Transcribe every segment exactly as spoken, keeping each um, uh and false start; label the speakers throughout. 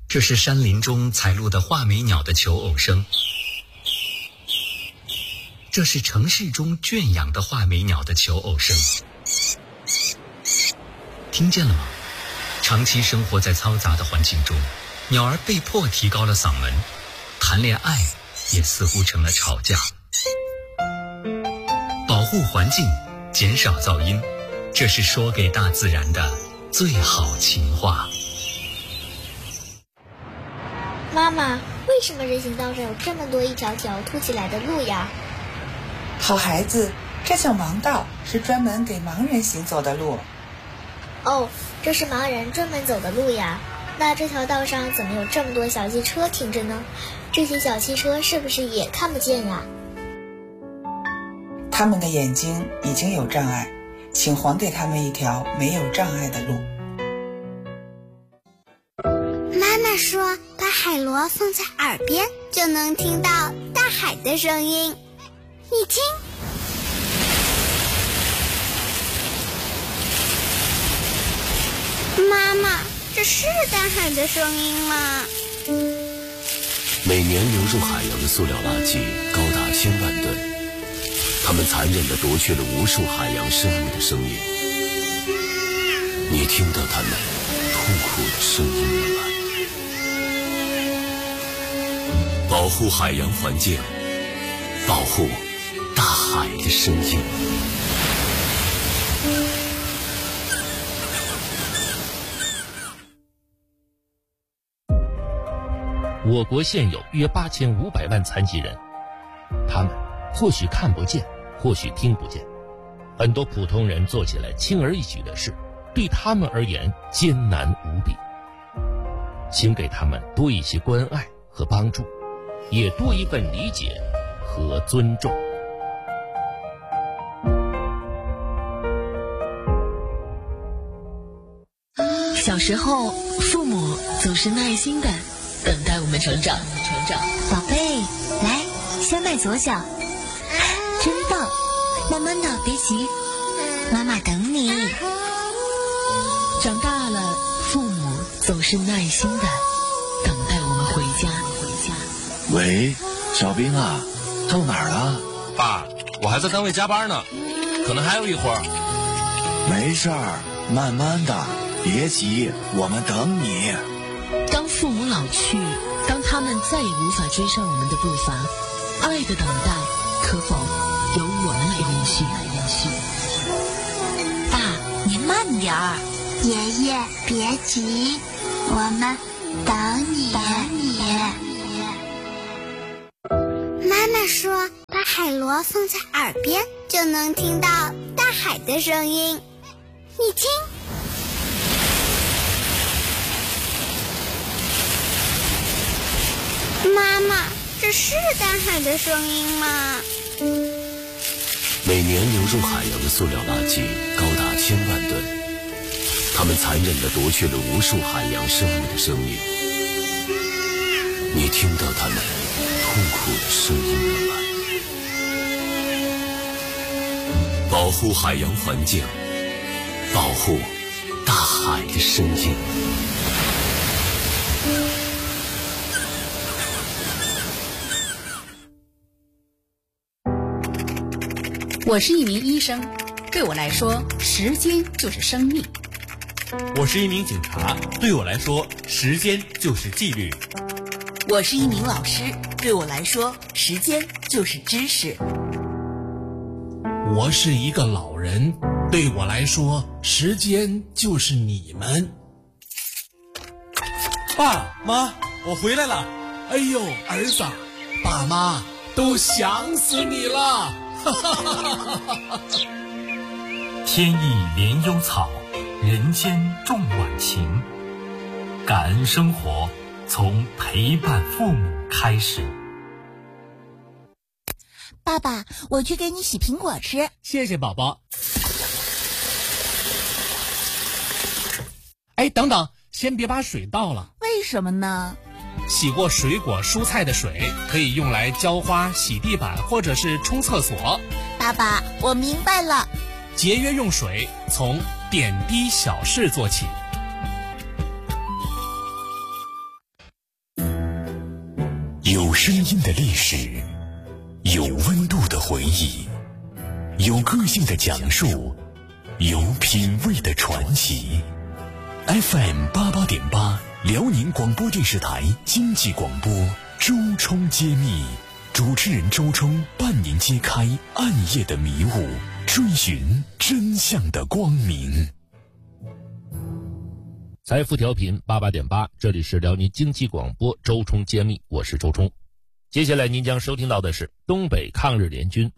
Speaker 1: 这是山林中采录的画眉鸟的求偶声，这是城市中圈养的画眉鸟的求偶声。听见了吗？长期生活在嘈杂的环境中，鸟儿被迫提高了嗓门，谈恋爱也似乎成了吵架。保护环境，减少噪音，这是说给大自然的最好情话。
Speaker 2: 妈妈，为什么人行道上有这么多一条条凸起来的路呀？
Speaker 3: 好孩子，这叫盲道，是专门给盲人行走的路。
Speaker 2: 哦，这是盲人专门走的路呀。那这条道上怎么有这么多小汽车停着呢？这些小汽车是不是也看不见呀？
Speaker 3: 他们的眼睛已经有障碍，请还给他们一条没有障碍的路。
Speaker 4: 妈妈说，把海螺放在耳边，就能听到大海的声音。你听，妈妈，这是大海的声音吗？
Speaker 5: 每年流入海洋的塑料垃圾高达千万吨，它们残忍地夺去了无数海洋生物的生命。你听到它们痛苦的声音了吗？保护海洋环境，保护大海的声音。
Speaker 6: 我国现有约八千五百万残疾人，他们或许看不见，或许听不见，很多普通人做起来轻而易举的事，对他们而言艰难无比。请给他们多一些关爱和帮助，也多一份理解和尊重。
Speaker 7: 小时候，父母总是耐心的等待我们成长。成长，
Speaker 8: 宝贝，来，先迈左脚，真棒！慢慢的，别急，妈妈等你。
Speaker 7: 长大了，父母总是耐心的等待我们回家。回家。
Speaker 9: 喂，小兵啊，到哪儿了？
Speaker 10: 爸，我还在单位加班呢，可能还有一会儿。
Speaker 9: 没事儿，慢慢的，别急，我们等你。
Speaker 7: 当父母老去，当他们再也无法追上我们的步伐，爱的等待可否由我们来延续？延续。
Speaker 8: 爸，你慢点儿。
Speaker 4: 爷爷，别急，我们等你。等你。妈妈说，把海螺放在耳边，就能听到大海的声音。你听。妈妈，这是大海的声音吗？
Speaker 5: 每年流入海洋的塑料垃圾高达千万吨，它们残忍地夺去了无数海洋生物的生命。你听到它们痛苦的声音了吗？保护海洋环境，保护大海的声音。
Speaker 11: 我是一名医生，对我来说，时间就是生命。
Speaker 12: 我是一名警察，对我来说，时间就是纪律。
Speaker 13: 我是一名老师，对我来说，时间就是知识。
Speaker 14: 我是一个老人，对我来说，时间就是你们。
Speaker 12: 爸妈，我回来了。
Speaker 14: 哎呦，儿子，爸妈都想死你了。
Speaker 15: 天意怜幽草，人间重晚晴。感恩生活，从陪伴父母开始。
Speaker 8: 爸爸，我去给你洗苹果吃。
Speaker 14: 谢谢宝宝。哎，等等，先别把水倒了。
Speaker 8: 为什么呢？
Speaker 14: 洗过水果蔬菜的水可以用来浇花、洗地板或者是冲厕所。
Speaker 8: 爸爸，我明白了。
Speaker 14: 节约用水，从点滴小事做起。
Speaker 16: 有声音的历史，有温度的回忆，有个性的讲述，有品味的传奇。 F M 八八点八，辽宁广播电视台经济广播，周冲揭秘，主持人周冲伴您揭开暗夜的迷雾，追寻真相的光明。
Speaker 6: 财富调频八八点八，这里是辽宁经济广播，周冲揭秘，我是周冲。接下来您将收听到的是东北抗日联军。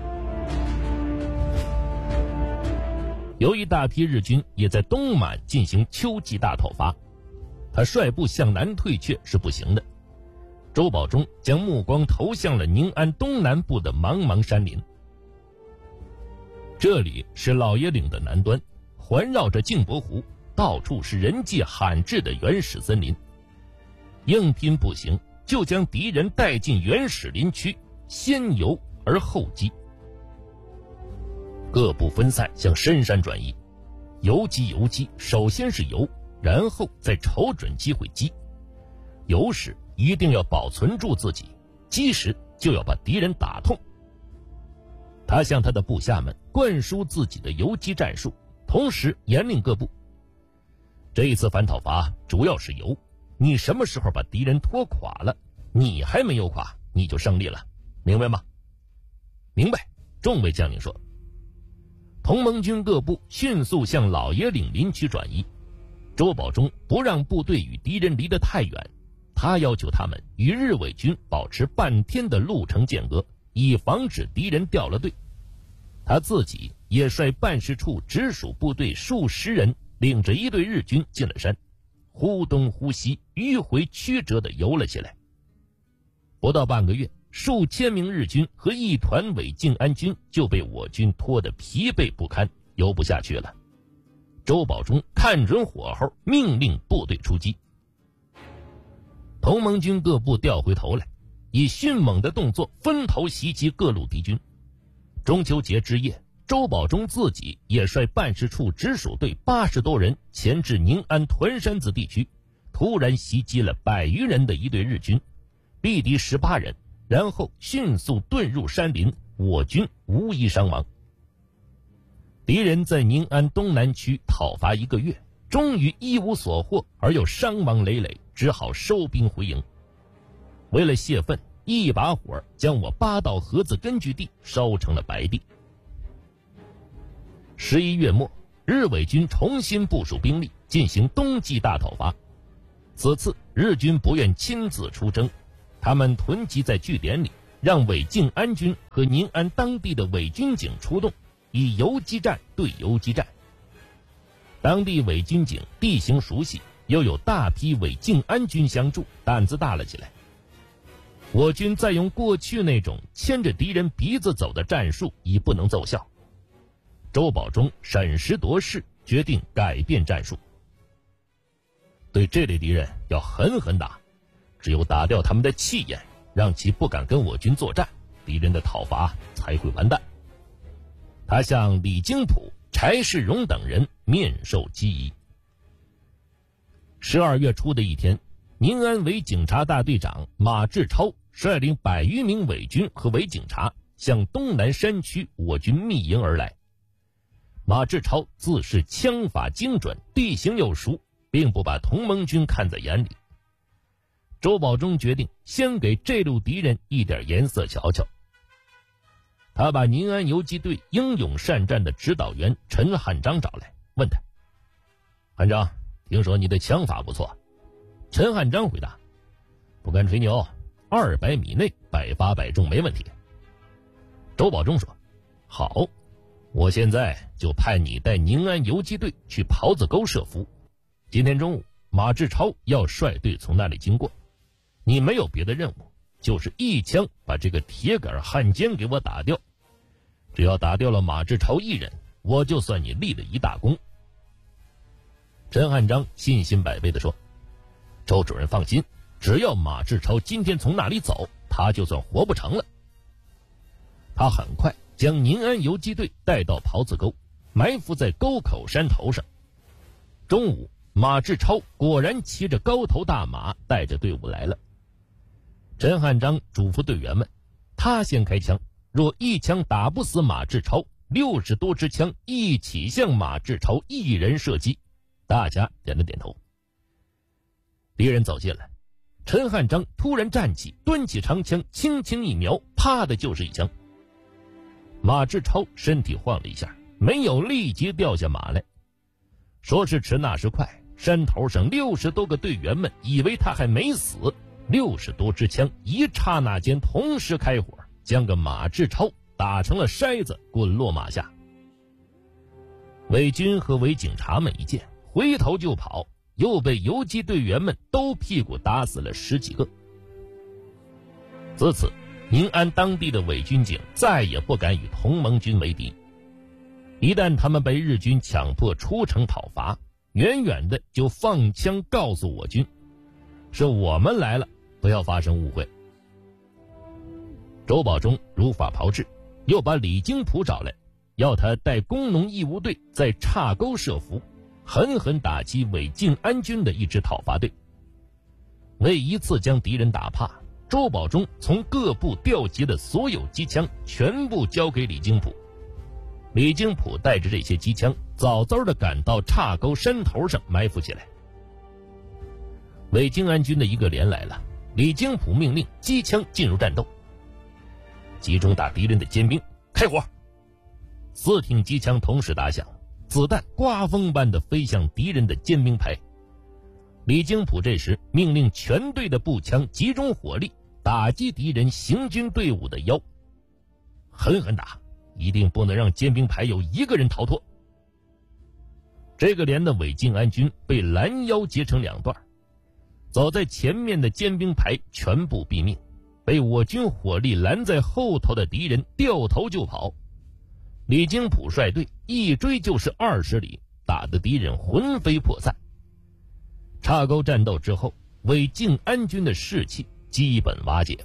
Speaker 6: 由于大批日军也在东满进行秋季大讨伐，他率部向南退却是不行的。周保中将目光投向了宁安东南部的茫茫山林。这里是老爷岭的南端，环绕着镜泊湖，到处是人迹罕至的原始森林。硬拼不行，就将敌人带进原始林区，先游而后击。各部分散向深山转移，游击游击，首先是游，然后再瞅准机会击。游时一定要保存住自己，击时就要把敌人打痛。他向他的部下们灌输自己的游击战术，同时严令各部，这一次反讨伐主要是游，你什么时候把敌人拖垮了，你还没有垮，你就胜利了，明白吗？明白，众位将领说。同盟军各部迅速向老爷岭林区转移，周保中不让部队与敌人离得太远，他要求他们与日伪军保持半天的路程间隔，以防止敌人掉了队。他自己也率办事处直属部队数十人，领着一队日军进了山，忽东忽西，迂回曲折地游了起来。不到半个月，数千名日军和一团伪靖安军就被我军拖得疲惫不堪，游不下去了。周保中看准火候，命令部队出击。同盟军各部调回头来，以迅猛的动作分头袭击各路敌军。中秋节之夜，周保中自己也率办事处直属队八十多人前至宁安团山子地区，突然袭击了百余人的一队日军，毙敌十八人，然后迅速遁入山林，我军无一伤亡。敌人在宁安东南区讨伐一个月，终于一无所获，而又伤亡累累，只好收兵回营。为了泄愤，一把火将我八道河子根据地烧成了白地。十一月末，日伪军重新部署兵力，进行冬季大讨伐。此次日军不愿亲自出征，他们囤积在据点里，让伪靖安军和宁安当地的伪军警出动，以游击战对游击战。当地伪军警地形熟悉，又有大批伪靖安军相助，胆子大了起来。我军再用过去那种牵着敌人鼻子走的战术已不能奏效。周保中审时度势，决定改变战术。对这类敌人要狠狠打，只有打掉他们的气焰，让其不敢跟我军作战，敌人的讨伐才会完蛋。他向李经普、柴世荣等人面授机宜。十二月初的一天，宁安伪警察大队长马志超率领百余名伪军和伪警察向东南山区我军密营而来。马志超自是枪法精准，地形又熟，并不把同盟军看在眼里。周保中决定先给这路敌人一点颜色瞧瞧。他把宁安游击队英勇善战的指导员陈汉章找来，问他：汉章，听说你的枪法不错。陈汉章回答：不敢吹牛，二百米内百发百中没问题。周保中说：好，我现在就派你带宁安游击队去袍子沟设伏，今天中午马志超要率队从那里经过，你没有别的任务，就是一枪把这个铁杆汉奸给我打掉。只要打掉了马志超一人，我就算你立了一大功。陈汉章信心百倍地说：周主任放心，只要马志超今天从那里走，他就算活不成了。他很快将宁安游击队带到袍子沟，埋伏在沟口山头上。中午，马志超果然骑着高头大马带着队伍来了。 陈汉章嘱咐队员们，他先开枪，若一枪打不死马志超，六十多支枪一起向马志超一人射击。大家点了点头。敌人走近了，陈汉章突然站起，端起长枪，轻轻一瞄，啪的就是一枪。马志超身体晃了一下，没有立即掉下马来。说时迟那时快，山头上六十多个队员们以为他还没死，六十多支枪一刹那间同时开火，将个马志超打成了筛子，滚落马下。伪军和伪警察们一见，回头就跑，又被游击队员们兜屁股打死了十几个。自此，宁安当地的伪军警再也不敢与同盟军为敌。一旦他们被日军强迫出城讨伐，远远的就放枪告诉我军，是我们来了，不要发生误会。周保中如法炮制，又把李经普找来，要他带工农义务队在岔沟设伏，狠狠打击伪靖安军的一支讨伐队。为一次将敌人打怕，周保中从各部调集的所有机枪全部交给李经普。李经普带着这些机枪早早地赶到岔沟山头上埋伏起来。伪靖安军的一个连来了，李经普命令机枪进入战斗，集中打敌人的尖兵，开火。四挺机枪同时打响，子弹刮风般的飞向敌人的尖兵排。李经普这时命令全队的步枪集中火力，打击敌人行军队伍的腰，狠狠打，一定不能让尖兵排有一个人逃脱。这个连的伪靖安军被拦腰截成两段，走在前面的尖兵排全部毙命，被我军火力拦在后头的敌人掉头就跑。李经普率队一追就是二十里，打得敌人魂飞魄散。岔沟战斗之后，伪靖安军的士气基本瓦解。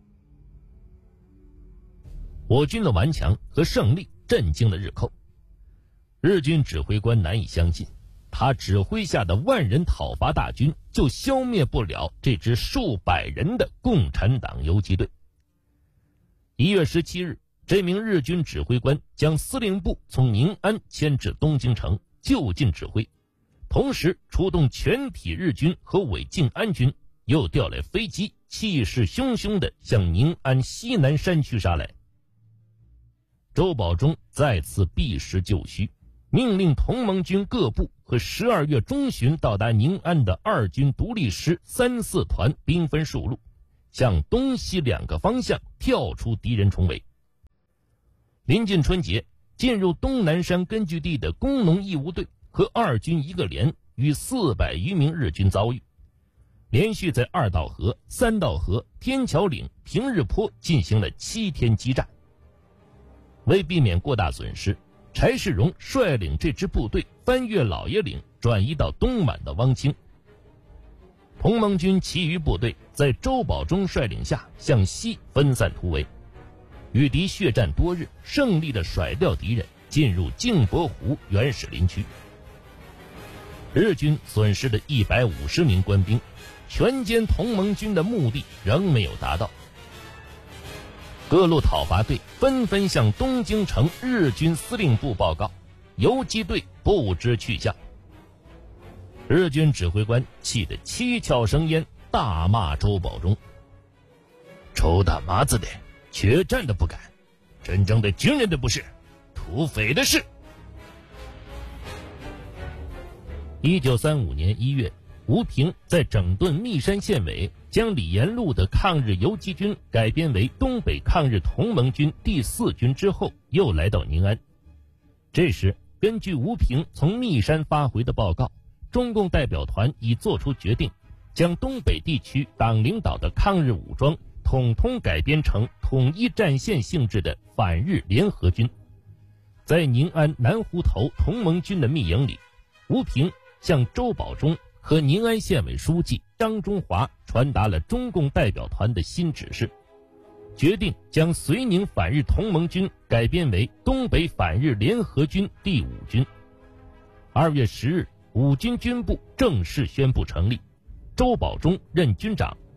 Speaker 6: 我军的顽强和胜利震惊了日寇，日军指挥官难以相信，他指挥下的万人讨伐大军就消灭不了这支数百人的共产党游击队。一月十七日，这名日军指挥官将司令部从宁安迁至东京城，就近指挥，同时出动全体日军和伪靖安军，又调来飞机，气势汹汹地向宁安西南山区杀来。周保中再次避实就虚，命令同盟军各部和十二月中旬到达宁安的二军独立师三四团兵分数路，向东西两个方向跳出敌人重围。临近春节，进入东南山根据地的工农义务队和二军一个连与四百余名日军遭遇，连续在二道河、三道河、天桥岭、平日坡进行了七天激战。为避免过大损失，柴世荣率领这支部队翻越老爷岭，转移到东满的汪清。同盟军其余部队在周保中率领下向西分散突围，与敌血战多日，胜利地甩掉敌人，进入镜泊湖原始林区。日军损失了一百五十名官兵，全歼同盟军的目的仍没有达到。各路讨伐队纷纷向东京城日军司令部报告，游击队不知去向。日军指挥官气得七窍生烟，大骂周保中：臭大麻子的，决战的不敢，真正的军人的不是，土匪的是。一九三五年一月，吴平在整顿密山县委，将李延禄的抗日游击军改编为东北抗日同盟军第四军之后，又来到宁安。这时，根据吴平从密山发回的报告，中共代表团已作出决定，将东北地区党领导的抗日武装统统改编成统一战线性质的反日联合军。在宁安南湖头同盟军的密营里，吴平向周保中和宁安县委书记张中华传达了中共代表团的新指示，决定将绥宁反日同盟军改编为东北反日联合军第五军。二月十日，五军军部正式宣布成立，周保中任军长，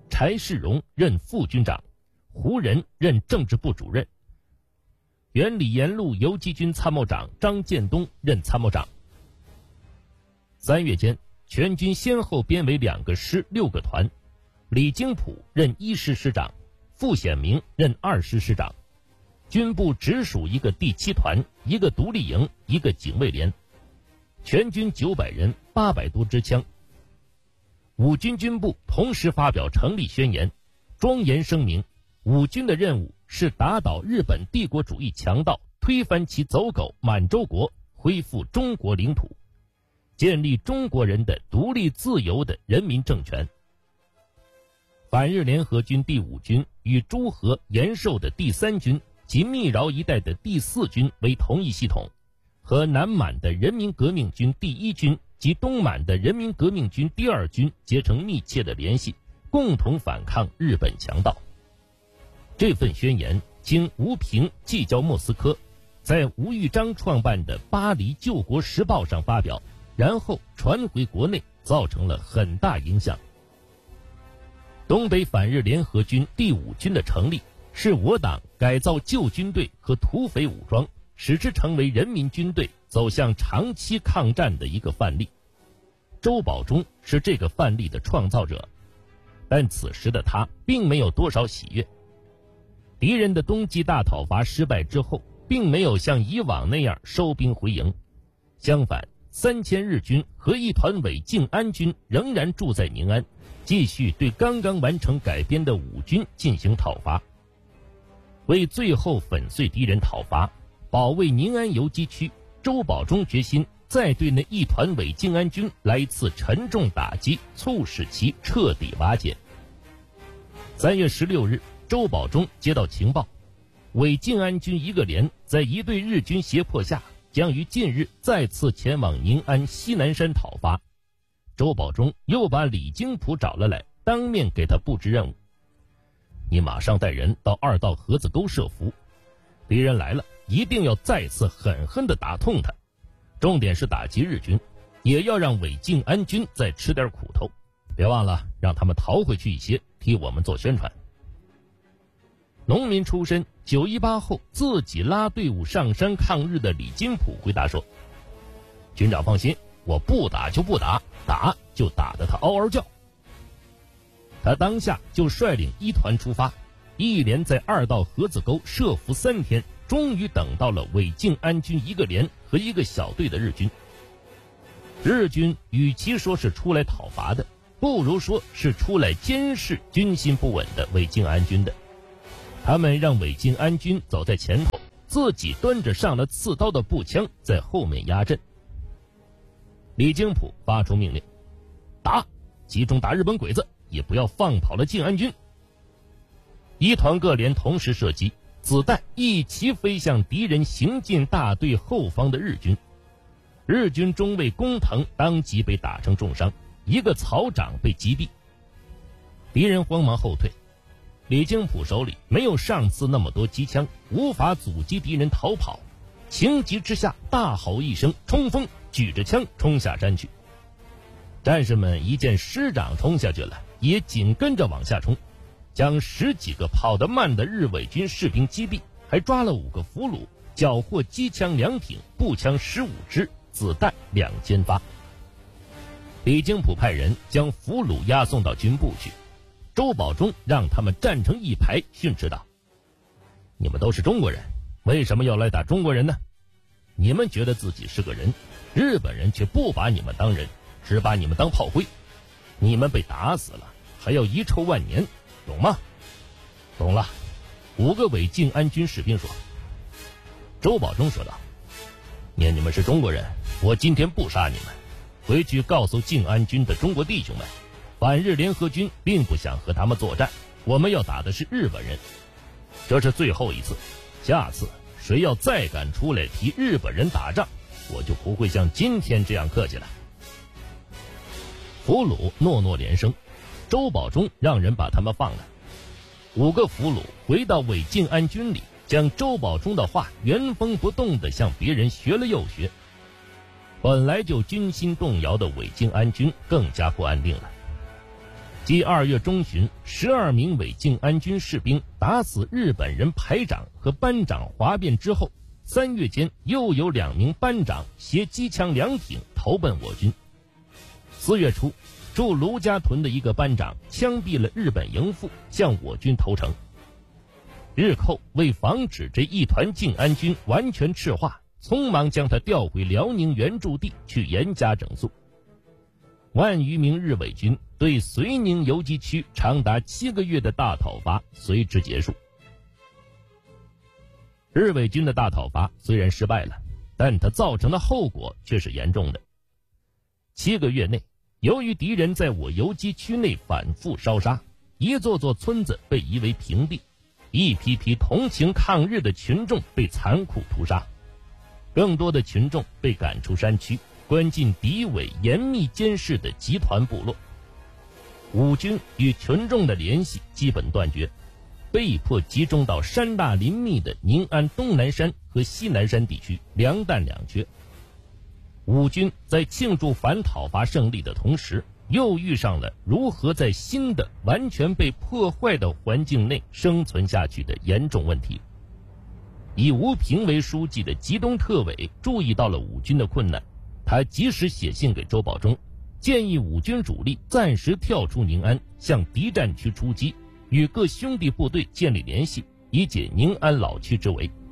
Speaker 6: 柴世荣任副军长，胡仁任政治部主任，原李延路游击军参谋长张建东任参谋长。三月间，全军先后编为两个师六个团，李经普任一师师长，傅显明任二师师长，军部直属一个第七团，一个独立营，一个警卫连，全军九百人，八百多支枪。五军军部同时发表成立宣言，庄严声明，五军的任务是打倒日本帝国主义强盗，推翻其走狗满洲国，恢复中国领土，建立中国人的独立自由的人民政权。反日联合军第五军与诸河延寿的第三军及密饶一带的第四军为同一系统，和南满的人民革命军第一军及东满的人民革命军第二军结成密切的联系，共同反抗日本强盗。这份宣言经吴平寄交莫斯科，在吴玉章创办的《巴黎救国时报》上发表，然后传回国内，造成了很大影响。东北反日联合军第五军的成立，是我党改造旧军队和土匪武装，使之成为人民军队，走向长期抗战的一个范例。周保中是这个范例的创造者，但此时的他并没有多少喜悦。敌人的冬季大讨伐失败之后，并没有像以往那样收兵回营，相反，三千日军和一团伪靖安军仍然住在宁安，继续对刚刚完成改编的五军进行讨伐。为最后粉碎敌人讨伐，保卫宁安游击区，周保中决心再对那一团伪靖安军来一次沉重打击，促使其彻底瓦解。三月十六日，周保中接到情报，伪靖安军一个连在一队日军胁迫下，将于近日再次前往宁安西南山讨伐。周保中又把李经普找了来，当面给他布置任务：你马上带人到二道河子沟设伏，敌人来了，一定要再次狠狠地打痛他，重点是打击日军，也要让伪靖安军再吃点苦头，别忘了让他们逃回去一些，替我们做宣传。农民出身，九一八后自己拉队伍上山抗日的李金普回答说：军长放心，我不打就不打，打就打得他嗷嗷叫。他当下就率领一团出发，一连在二道河子沟设伏三天，终于等到了伪靖安军一个连和一个小队的日军。日军与其说是出来讨伐的，不如说是出来监视军心不稳的伪靖安军的。他们让伪靖安军走在前头，自己端着上了刺刀的步枪在后面压阵。李经普发出命令：打，集中打日本鬼子，也不要放跑了靖安军。一团各连同时射击，子弹一齐飞向敌人行进大队后方的日军。日军中尉工藤当即被打成重伤，一个曹长被击毙。敌人慌忙后退，李经普手里没有上次那么多机枪，无法阻击敌人逃跑，情急之下大吼一声冲锋，举着枪冲下山去。战士们一见师长冲下去了，也紧跟着往下冲，将十几个跑得慢的日伪军士兵击毙，还抓了五个俘虏，缴获机枪两挺，步枪十五支，子弹两千发。李经普派人将俘虏押送到军部去，周保中让他们站成一排，训斥道：你们都是中国人，为什么要来打中国人呢？你们觉得自己是个人，日本人却不把你们当人，只把你们当炮灰。你们被打死了，还要遗臭万年，懂吗？懂了。五个伪靖安军士兵说。周保中说道：念你们是中国人，我今天不杀你们，回去告诉靖安军的中国弟兄们，反日联合军并不想和他们作战，我们要打的是日本人。这是最后一次，下次谁要再敢出来替日本人打仗，我就不会像今天这样客气了。俘虏诺诺连声，周保中让人把他们放了。五个俘虏回到伪靖安军里，将周保中的话原封不动地向别人学了又学。本来就军心动摇的伪靖安军更加不安定了。 即二月中旬，十二名伪靖安军士兵打死日本人排长和班长哗变之后，三月间又有两名班长携机枪两挺投奔我军。四月初，驻卢家屯的一个班长枪毙了日本营副，向我军投诚。日寇为防止这一团靖安军完全赤化，匆忙将他调回辽宁原驻地去严加整肃。万余名日伪军对绥宁游击区长达七个月的大讨伐随之结束。日伪军的大讨伐虽然失败了，但它造成的后果却是严重的。七个月内，由于敌人在我游击区内反复烧杀，一座座村子被夷为平地，一批批同情抗日的群众被残酷屠杀，更多的群众被赶出山区，关进敌伪严密监视的集团部落。武军与群众的联系基本断绝，被迫集中到山大林密的宁安东南山和西南山地区，粮弹两缺。武军在庆祝反讨伐胜利的同时，又遇上了如何在新的完全被破坏的环境内生存下去的严重问题。以吴平为书记的吉东特委注意到了武军的困难，他及时写信给周保中，建议武军主力暂时跳出宁安，向敌占区出击，与各兄弟部队建立联系，以解宁安老区之围。